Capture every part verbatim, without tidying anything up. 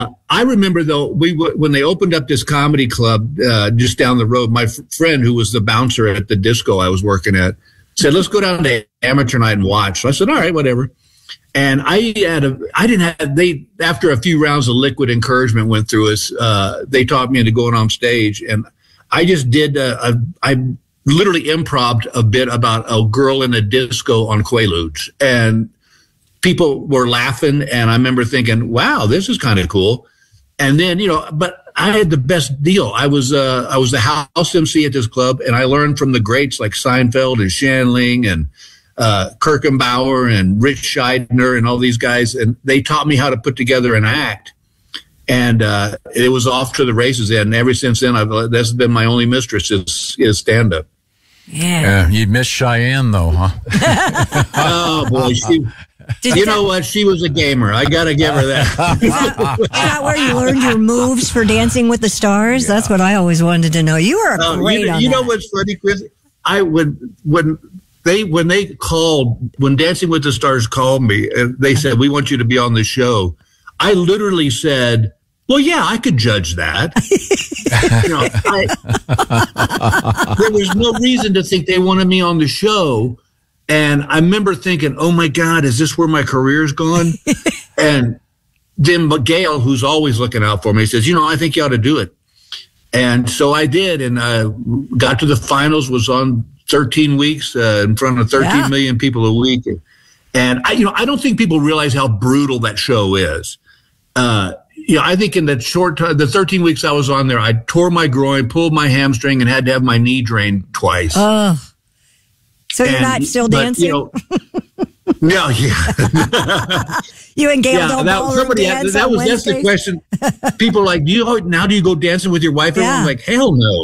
I remember, though, we when they opened up this comedy club uh, just down the road, my f- friend who was the bouncer at the disco I was working at said, let's go down to amateur night and watch. So I said, all right, whatever. And I had a, I didn't have, they, after a few rounds of liquid encouragement went through us, uh, they taught me into going on stage. And I just did, a, a, I literally improvised a bit about a girl in a disco on Quaaludes. And people were laughing. And I remember thinking, wow, this is kind of cool. And then, you know, but I had the best deal. I was, uh, I was the house M C at this club, and I learned from the greats like Seinfeld and Shandling and, uh, Kirkenbauer and Rich Scheidner and all these guys. And they taught me how to put together an act. And, uh, it was off to the races. And ever since then, I've, that's been my only mistress is, is stand up. Yeah. Yeah. You miss Cheyenne though, huh? Oh boy. She, Did you that, know what? She was a gamer. I got to give her that. Is that, is that where you learned your moves for Dancing with the Stars? Yeah. That's what I always wanted to know. You were uh, great you, on You that. know what's funny, Chris? I would, when they, when they called, when Dancing with the Stars called me, and they said, we want you to be on the show, I literally said, well, yeah, I could judge that. you know, I, there was no reason to think they wanted me on the show. And I remember thinking, oh, my God, is this where my career's gone? And then Gail, who's always looking out for me, says, you know, I think you ought to do it. And so I did, and I got to the finals, was on thirteen weeks uh, in front of thirteen yeah. million people a week. And, I, you know, I don't think people realize how brutal that show is. Uh, you know, I think in that short time, the thirteen weeks I was on there, I tore my groin, pulled my hamstring, and had to have my knee drained twice. Oh. So you're and, not still but, dancing? You know, no, yeah. You and Gail yeah, don't that, ballroom somebody dance had, that on was that's the question. People are like, do you now do you go dancing with your wife? And yeah. I'm like, hell no.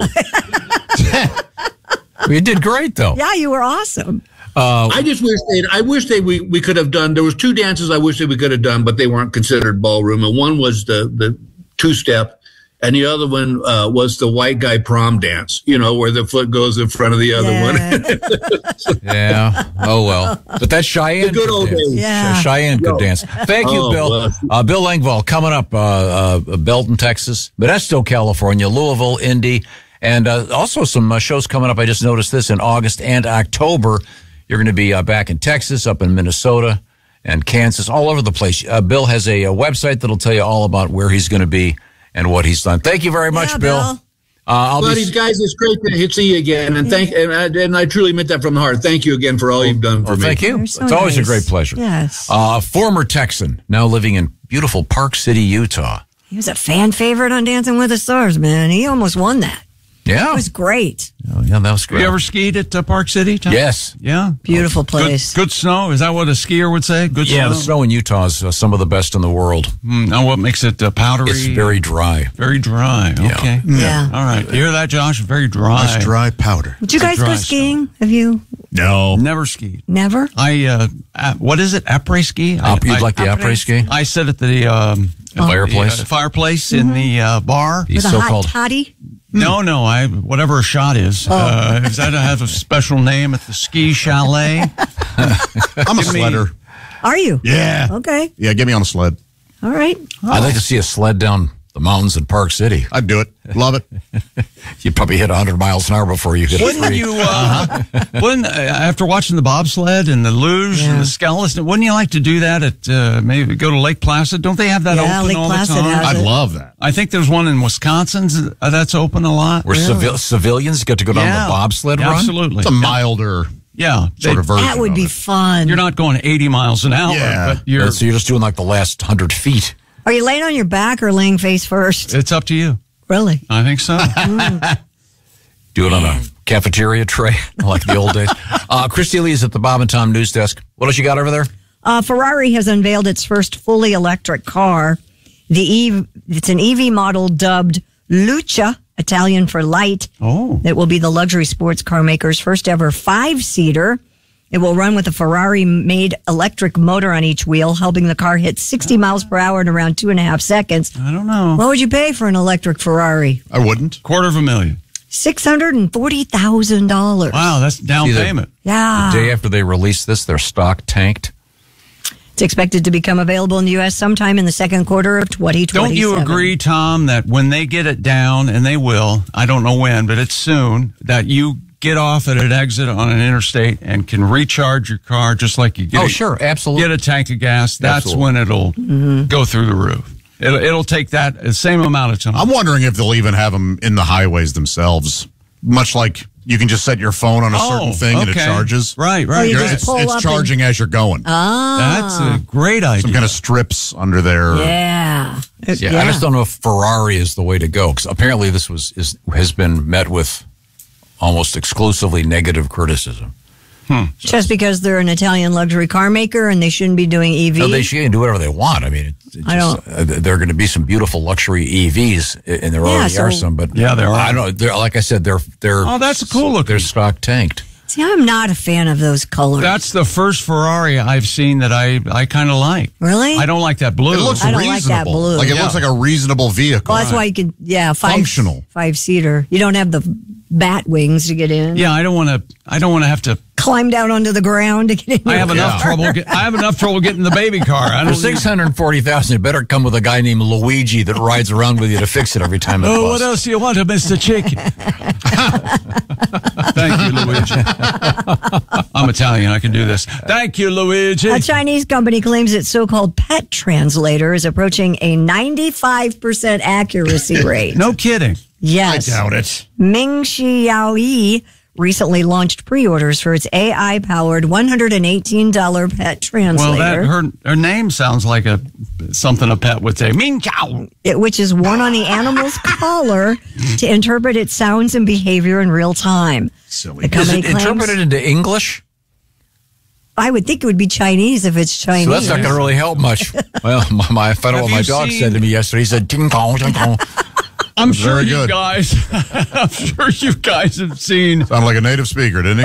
Well, you did great though. Yeah, you were awesome. Uh, I just wish they I wish they we, we could have done. There was two dances I wish that we could have done, but they weren't considered ballroom. And one was the the two step, and the other one uh, was the white guy prom dance, you know, where the foot goes in front of the other yeah. one. yeah. Oh, well. But that's Cheyenne. The good old days. Yeah. Cheyenne could dance. Thank you, oh, Bill. Uh, Bill Engvall coming up, uh, uh, Belton, Texas, Modesto, California, Louisville, Indy, and uh, also some uh, shows coming up. I just noticed this in August and October. You're going to be uh, back in Texas, up in Minnesota, and Kansas, all over the place. Uh, Bill has a, a website that'll tell you all about where he's going to be and what he's done. Thank you very much, yeah, Bill. Bill. Uh, I'll Buddies, be... guys, it's great to see you again, and thank and I, and I truly meant that from the heart. Thank you again for all you've done for well, me. Thank you. So it's always nice. a great pleasure. Yes. Uh, former Texan, now living in beautiful Park City, Utah. He was a fan favorite on Dancing with the Stars, man. He almost won that. Yeah. It was great. Oh, yeah, that was great. You ever skied at uh, Park City, Tom? Yes. Yeah. Beautiful place. Good, good snow. Is that what a skier would say? Good yeah, snow. the snow in Utah is uh, some of the best in the world. Mm, now, what makes it uh, powdery? It's very dry. Very dry. Okay. Yeah. yeah. All right. You hear that, Josh? Very dry. Nice dry powder. Did you guys go skiing? Snow. Have you? No. Never skied. Never? I, uh, uh what is it? Après ski? Op- you'd I, like the après après ski? I sit at the, um, the fireplace? The, uh, fireplace mm-hmm. in the uh, bar. The With so-called a hot toddy? No, no, I whatever a shot is. Oh. Uh, does that have a special name at the ski chalet? I'm a sledder. Are you? Yeah. Okay. Yeah, get me on a sled. All right. Oh. I'd like to see a sled down the mountains in Park City. I'd do it. Love it. You'd probably hit one hundred miles an hour before you hit Wouldn't a tree. you, uh, wouldn't, uh, after watching the bobsled and the luge Yeah. and the skeleton, wouldn't you like to do that at, uh, maybe go to Lake Placid? Don't they have that Yeah, open Lake all Placid the time? has I'd it. love that. I think there's one in Wisconsin uh, that's open a lot. Where civi- civilians get to go down Yeah. the bobsled Yeah, run? Absolutely. It's a milder Yeah. sort They- of version That would of be it. fun. You're not going eighty miles an hour, Yeah. but you're, So you're just doing like the last hundred feet. Are you laying on your back or laying face first? it's up to you. Really? I think so. Do it on a cafeteria tray like the old days. Uh, Christy Lee is at the Bob and Tom News Desk. What else you got over there? Uh, Ferrari has unveiled its first fully electric car. The e- It's an E V model dubbed Lucha, Italian for light. Oh. It will be the luxury sports car maker's first ever five-seater. It will run with a Ferrari-made electric motor on each wheel, helping the car hit sixty miles per hour in around two and a half seconds. I don't know. What would you pay for an electric Ferrari? I wouldn't. Quarter of a million. six hundred forty thousand dollars. Wow, that's down See, the- payment. Yeah. The day after they released this, their stock tanked. It's expected to become available in the U S sometime in the second quarter of twenty twenty-seven. Don't you agree, Tom, that when they get it down, and they will, I don't know when, but it's soon, that you get off at an exit on an interstate and can recharge your car just like you get, Oh, a, sure. Absolutely. get a tank of gas? That's Absolutely. when it'll Mm-hmm. go through the roof. It'll, it'll take that the same amount of time. I'm wondering if they'll even have them in the highways themselves, much like you can just set your phone on a certain Oh, thing and it okay. charges. Right, Oh, right. you You're- just It's, pull it's up charging as you're going. That's a great idea. Some kind of strips under there. Yeah. Yeah, I just don't know if Ferrari is the way to go, because apparently this was is, has been met with almost exclusively negative criticism. Just because they're an Italian luxury car maker and they shouldn't be doing E V. No, they should do whatever they want. I mean, it, it I just, uh, there are going to be some beautiful luxury E Vs, and there already so- are some. But Yeah, there are. I don't know. They're, like I said, they're they're Oh, that's cool looking. They're stock tanked. See, I'm not a fan of those colors. That's the first Ferrari I've seen that I, I kind of like. Really? I don't like that blue. It looks I don't like that reasonable. blue. Like it Yeah. looks like a reasonable vehicle. Well, that's why you could, yeah, five, Functional. five seater. You don't have the bat wings to get in. Yeah, I don't want to. I don't want to have to. Climb down onto the ground to get in. I have your enough car. trouble. Get, I have enough trouble getting the baby car. I For don't. six hundred forty thousand, it better come with a guy named Luigi that rides around with you to fix it every time it Oh, busts. what else do you want, Mister Chicken? Thank you, Luigi. I'm Italian. I can do this. Thank you, Luigi. A Chinese company claims its so-called pet translator is approaching a ninety-five percent accuracy rate. No kidding. Yes. I doubt it. Ming Xiaoyi recently launched pre-orders for its A I-powered one hundred eighteen dollars pet translator, Well, that her her name sounds like a something a pet would say. Ming chow. it- which is worn on the animal's collar to interpret its sounds and behavior in real time. Silly. The Is company it claims- interpreted into English? I would think it would be Chinese if it's Chinese. So that's not going to really help much. Well, my, my I don't know what Have my you dog seen- said to me yesterday. He said, "Ting tong, ting tong." I'm sure Very you good. guys. I'm sure you guys have seen Sounded like a native speaker, didn't he?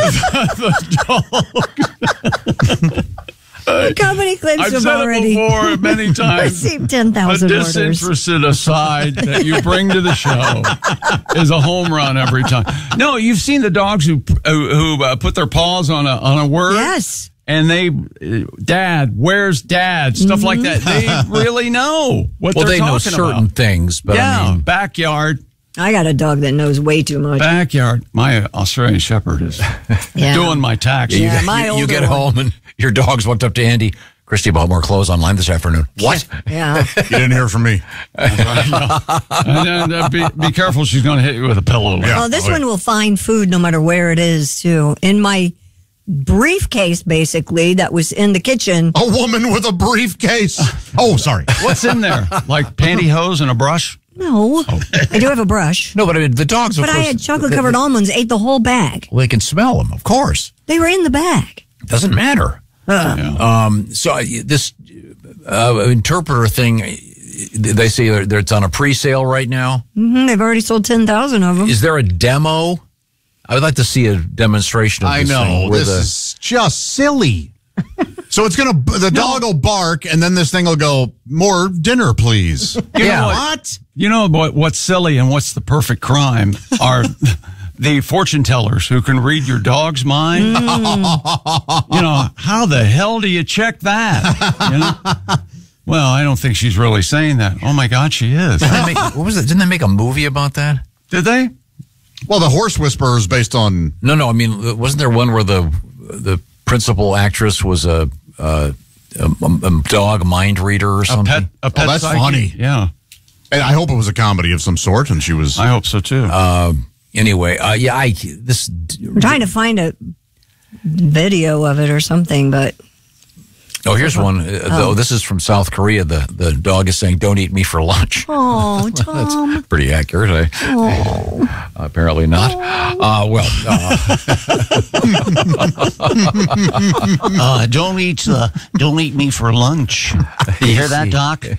The company claims I've to have said already it before many times. received ten The thousand orders. disinterested aside that you bring to the show is a home run every time. No, you've seen the dogs who who, who uh, put their paws on a on a word. Yes. And they, uh, Dad, where's Dad? Stuff like that. They really know what Well, they're they know talking certain about. things, but yeah, I mean, backyard, I got a dog that knows way too much. backyard. My Australian Shepherd is Yeah. doing my taxes. Yeah, you, my you, you older get one. home and your dog's walked up to Andy. Christy bought more clothes online this afternoon. What? Yeah. You didn't hear from me. And then, uh, be, be careful, she's going to hit you with a pillow. Yeah. Well, this Oh, yeah. one will find food no matter where it is, too. In my briefcase, basically, that was in the kitchen. A woman with a briefcase. Oh, sorry. What's in there? Like pantyhose and a brush? No, I do have a brush. No, but I mean, the dogs, of But I course, had chocolate covered almonds, ate the whole bag. well, they can smell them, of course. They were in the bag. Doesn't matter. Um, so uh, this uh, interpreter thing, uh, they say they're, they're- it's on a pre-sale right now. hmm They've already sold ten thousand of them. Is there a demo? I would like to see a demonstration of I this know. thing. with This a- is just silly. So it's going to, the dog will bark and then this thing will go, more dinner, please. You Yeah. know what? What? You know what, what's silly and what's the perfect crime are the fortune tellers who can read your dog's mind. You know, how the hell do you check that? You know? Well, I don't think she's really saying that. Oh my God, she is. Didn't they make, what was it? Didn't they make a movie about that? Did they? Well, the horse whisperer is based on, No, no. I mean, wasn't there one where the the principal actress was a a, a, a dog mind reader or A something? pet, a pet that's psyche? funny. Yeah, and I hope it was a comedy of some sort and she was, I hope so too. Uh, anyway, uh, yeah, I this I'm trying to find a video of it or something, but oh, here's one. Uh, Though this is from South Korea. The the dog is saying, "Don't eat me for lunch." oh, Tom. That's pretty accurate. I, Oh. apparently not. Uh, well, uh, Uh, don't eat uh, don't eat me for lunch. You hear that, Doc?